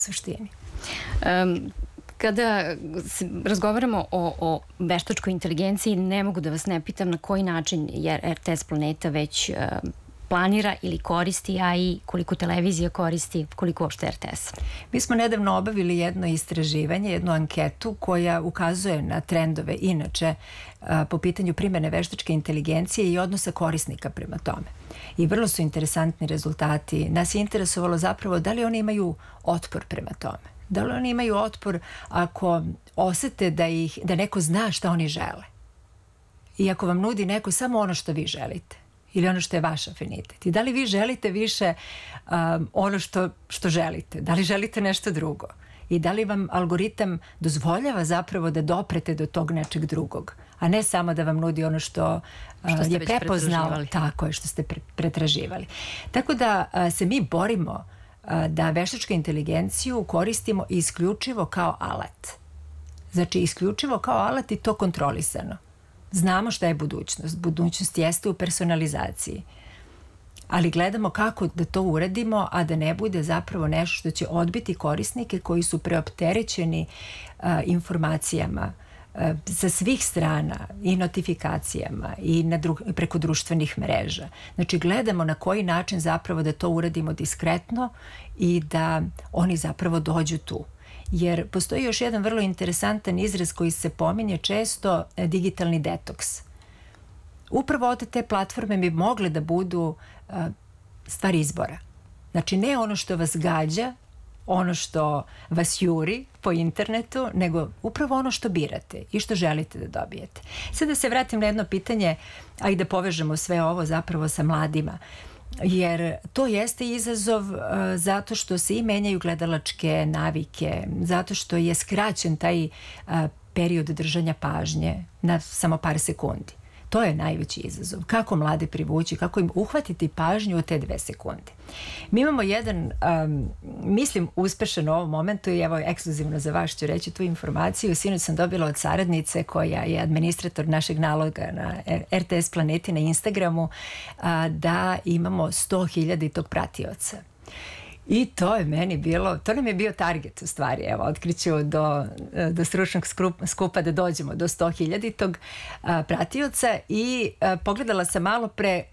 suštini. Kada razgovaramo o veštačkoj inteligenciji, ne mogu da vas ne pitam na koji način je RTS Planeta već planira ili koristi, a i koliko televizija koristi, koliko uopšte RTS. Mi smo nedavno obavili jedno istraživanje, jednu anketu koja ukazuje na trendove inače po pitanju primjene veštačke inteligencije i odnosa korisnika prema tome. I vrlo su interesantni rezultati. Nas je interesovalo zapravo da li oni imaju otpor prema tome. Da li oni imaju otpor ako osete da neko zna šta oni žele. I ako vam nudi neko samo ono što vi želite. Ili ono što je vaš afinitet. I da li vi želite više ono što želite? Da li želite nešto drugo? I da li vam algoritam dozvoljava zapravo da doprete do tog nečeg drugog? A ne samo da vam nudi ono što je prepoznao. Tako je, što ste pretraživali. Tako da se mi borimo da veštačku inteligenciju koristimo isključivo kao alat. Znači, isključivo kao alat i to kontrolisano. Znamo šta je budućnost. Budućnost jeste u personalizaciji. Ali gledamo kako da to uradimo, a da ne bude zapravo nešto što će odbiti korisnike koji su preopterećeni informacijama sa svih strana i notifikacijama i preko društvenih mreža. Znači, gledamo na koji način zapravo da to uradimo diskretno i da oni zapravo dođu tu. Jer postoji još jedan vrlo interesantan izraz koji se pominje često, digitalni detoks. Upravo od te platforme bi mogle da budu stvar izbora. Znači, ne ono što vas gađa, ono što vas juri po internetu, nego upravo ono što birate i što želite da dobijete. Sad da se vratim na jedno pitanje, a i da povežemo sve ovo zapravo sa mladima. Jer to jeste izazov zato što se i menjaju gledalačke navike, zato što je skraćen taj period držanja pažnje na samo par sekundi. To je najveći izazov. Kako mlade privući, kako im uhvatiti pažnju od te 2 sekunde. Mi imamo jedan, mislim, uspešan u ovom momentu i evo ekskluzivno za vas ću reći tu informaciju. Sinoć sam dobila od saradnice koja je administrator našeg naloga na RTS Planeti na Instagramu da imamo 100.000 tog pratioca. I to je meni bilo, to nam je bio target u stvari, evo, otkriću do stručnog skupa da dođemo do 100.000 tog pratioca i pogledala sam malo pre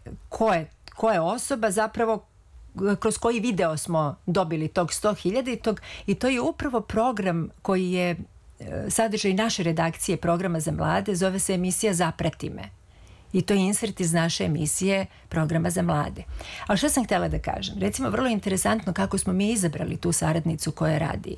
ko je osoba zapravo kroz koji video smo dobili tog 100.000 i to je upravo program koji je sadržaj naše redakcije programa za mlade, zove se emisija Zaprati me. I to je insert iz naše emisije programa za mlade. Ali što sam htjela da kažem? Recimo, vrlo interesantno kako smo mi izabrali tu saradnicu koja radi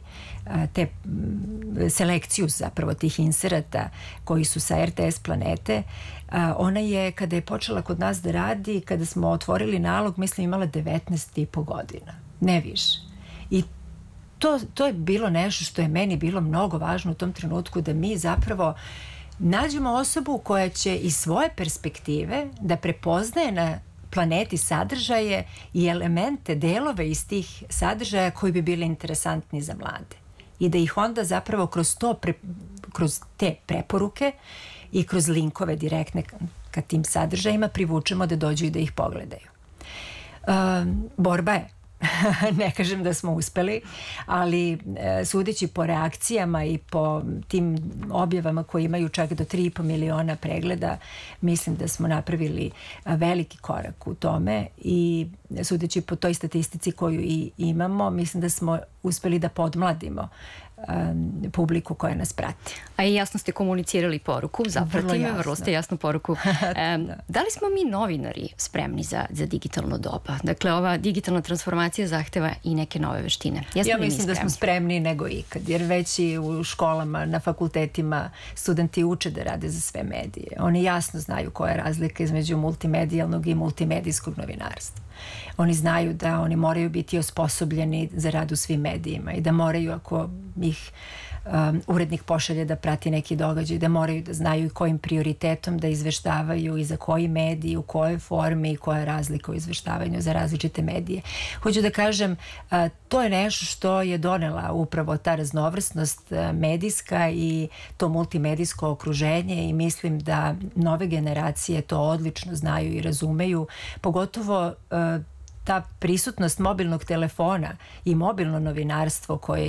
selekciju zapravo tih inserata koji su sa RTS Planete. Ona je, kada je počela kod nas da radi, kada smo otvorili nalog, mislim imala 19,5 godina. Ne više. I to je bilo nešto što je meni bilo mnogo važno u tom trenutku, da mi zapravo nađemo osobu koja će iz svoje perspektive da prepoznaje na planeti sadržaje i elemente, delove iz tih sadržaja koji bi bili interesantni za mlade. I da ih onda zapravo kroz te preporuke i kroz linkove direktne ka tim sadržajima privučemo da dođu i da ih pogledaju. Borba je. Ne kažem da smo uspeli, ali sudeći po reakcijama i po tim objavama koje imaju čak do 3,5 miliona pregleda, mislim da smo napravili veliki korak u tome i sudeći po toj statistici koju i imamo, mislim da smo uspeli da podmladimo publiku koja nas prati. A i jasno ste komunicirali poruku, Zaprati me, vrlo ste jasnu poruku. Da li smo mi novinari spremni za digitalno doba? Dakle, ova digitalna transformacija zahteva i neke nove veštine. Ja mislim da smo spremni nego ikad, jer već i u školama, na fakultetima studenti uče da rade za sve medije. Oni jasno znaju koja je razlika između multimedijalnog i multimedijskog novinarstva. Oni znaju da oni moraju biti osposobljeni za rad u svim medijima i da moraju, ako ih urednik pošalje da prati neki događaj, da moraju da znaju i kojim prioritetom da izveštavaju i za koji mediji, u kojoj formi i koja je razlika u izveštavanju za različite medije. Hoću da kažem, to je nešto što je donela upravo ta raznovrsnost medijska i to multimedijsko okruženje i mislim da nove generacije to odlično znaju i razumeju, pogotovo ta prisutnost mobilnog telefona i mobilno novinarstvo koje